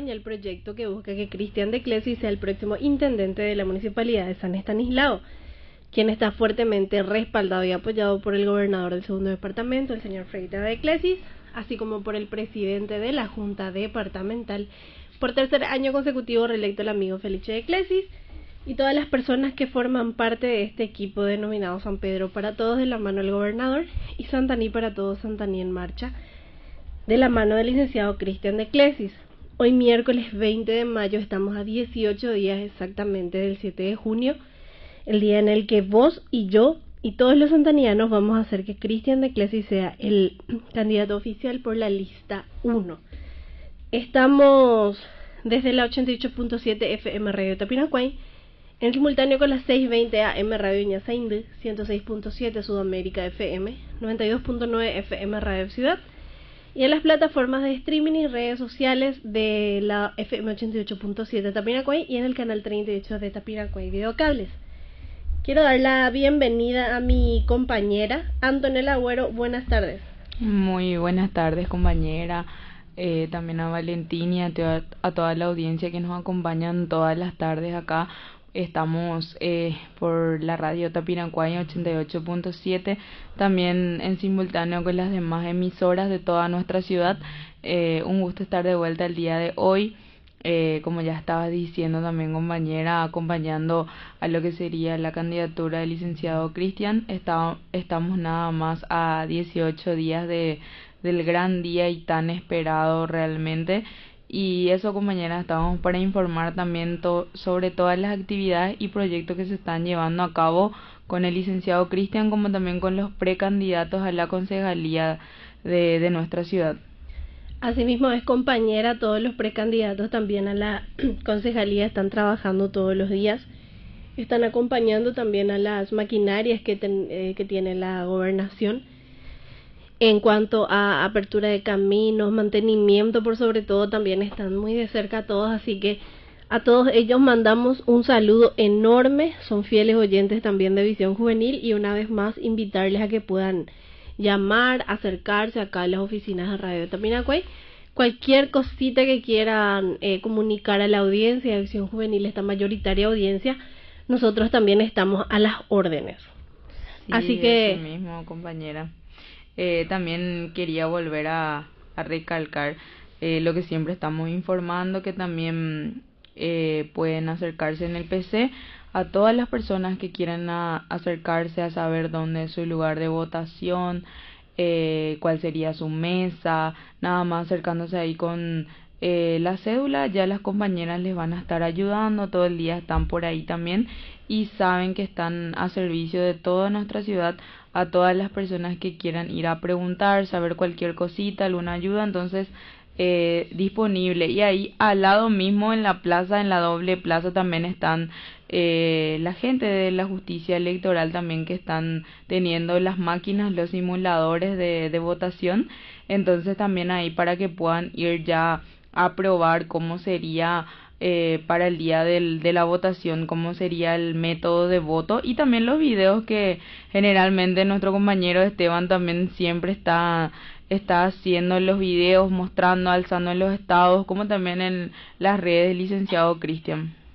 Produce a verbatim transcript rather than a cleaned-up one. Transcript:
acompaña el proyecto que busca que Cristian de Clesi sea el próximo intendente de la Municipalidad de San Estanislao, quien está fuertemente respaldado y apoyado por el gobernador del segundo departamento, el señor Freita de Clesis, así como por el presidente de la Junta Departamental, por tercer año consecutivo reelecto el amigo Felice de Clesis, y todas las personas que forman parte de este equipo denominado San Pedro para Todos de la mano del gobernador y Santaní para Todos, Santaní en Marcha, de la mano del licenciado Cristian de Clesis. Hoy miércoles veinte de mayo estamos a dieciocho días exactamente del siete de junio, el día en el que vos y yo y todos los santanianos vamos a hacer que Cristian de Clesis sea el candidato oficial por la lista uno. Estamos desde la ochenta y ocho punto siete F M Radio Tapiracuay, en simultáneo con las seiscientos veinte A M Radio Ñasaindú, ciento seis punto siete Sudamérica F M, noventa y dos punto nueve F M Radio Ciudad, y en las plataformas de streaming y redes sociales de la F M ochenta y ocho punto siete Tapiracuay y en el canal treinta y ocho de Tapiracuay Videocables. Quiero dar la bienvenida a mi compañera Antonella Agüero. Buenas tardes. Muy buenas tardes, compañera. Eh, también a Valentín y a, to- a toda la audiencia que nos acompañan todas las tardes acá. Estamos eh, por la radio Tapiracuay ochenta y ocho punto siete, también en simultáneo con las demás emisoras de toda nuestra ciudad. Eh, un gusto estar de vuelta el día de hoy. Eh, como ya estaba diciendo también, compañera, acompañando a lo que sería la candidatura del licenciado Cristian. Está, estamos nada más a dieciocho días de, del gran día y tan esperado realmente. Y eso, compañera, estamos para informar también to- sobre todas las actividades y proyectos que se están llevando a cabo con el licenciado Cristian, como también con los precandidatos a la concejalía de, de nuestra ciudad. Asimismo es, compañera, todos los precandidatos también a la concejalía están trabajando todos los días, están acompañando también a las maquinarias que, ten, eh, que tiene la gobernación en cuanto a apertura de caminos, mantenimiento, por sobre todo también están muy de cerca todos, así que a todos ellos mandamos un saludo enorme, son fieles oyentes también de Visión Juvenil, y una vez más invitarles a que puedan llamar, acercarse acá a las oficinas de Radio Tapiracuay. Cualquier cosita que quieran eh, comunicar a la audiencia de Visión Juvenil, esta mayoritaria audiencia, nosotros también estamos a las órdenes. Sí, así que eso mismo, compañera. Eh, también quería volver a, a recalcar eh, lo que siempre estamos informando, que también eh, pueden acercarse en el P C a todas las personas que quieran a, acercarse a saber dónde es su lugar de votación, eh, cuál sería su mesa, nada más acercándose ahí con eh, la cédula. Ya las compañeras les van a estar ayudando, todo el día están por ahí también y saben que están a servicio de toda nuestra ciudad, a todas las personas que quieran ir a preguntar, saber cualquier cosita, alguna ayuda, entonces eh, disponible. Y ahí al lado mismo en la plaza, en la doble plaza, también están eh, la gente de la justicia electoral también, que están teniendo las máquinas, los simuladores de, de votación, entonces también ahí para que puedan ir ya a probar cómo sería Eh, para el día del, de la votación, cómo sería el método de voto, y también los videos que generalmente nuestro compañero Esteban también siempre está está haciendo los videos, mostrando, alzando en los estados, como también en las redes del licenciado Cristian.